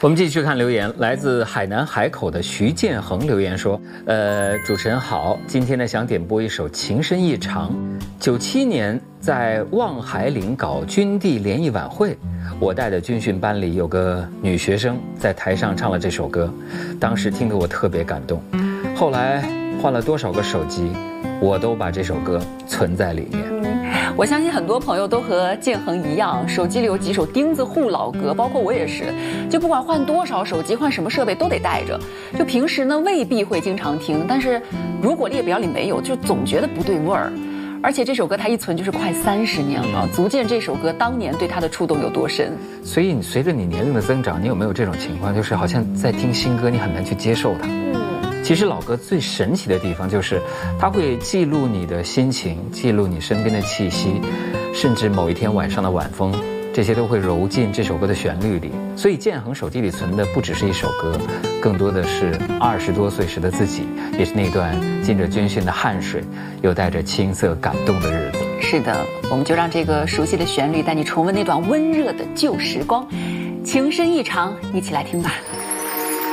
我们继续看留言，来自海南海口的徐建恒留言说，主持人好，今天呢想点播一首《情深意长》。97年在望海岭搞军地联谊晚会，我带的军训班里有个女学生在台上唱了这首歌，当时听得我特别感动。后来换了多少个手机，我都把这首歌存在里面。 我相信很多朋友都和建恒一样，手机里有几首钉子户老歌，包括我也是，就不管换多少手机，换什么设备都得带着。就平时呢未必会经常听，但是如果列表里没有，就总觉得不对味儿。而且这首歌它一存就是快30年了，足见这首歌当年对他的触动有多深。 所以随着你年龄的增长，你有没有这种情况，就是好像在听新歌，你很难去接受它？其实老歌最神奇的地方就是它会记录你的心情，记录你身边的气息，甚至某一天晚上的晚风，这些都会揉进这首歌的旋律里。所以建恒手机里存的不只是一首歌，更多的是20多岁时的自己，也是那段浸着军训的汗水又带着青涩感动的日子。 是的，我们就让这个熟悉的旋律带你重温那段温热的旧时光，情深意长，一起来听吧。